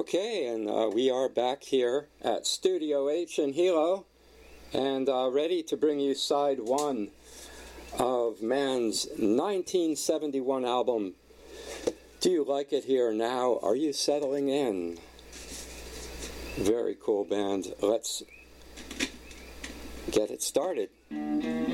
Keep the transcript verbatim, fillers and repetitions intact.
Okay, and uh, we are back here at Studio H in Hilo, and uh, ready to bring you side one of Man's nineteen seventy-one album, Do You Like It Here Now? Are You Settling In? Very cool band. Let's get it started.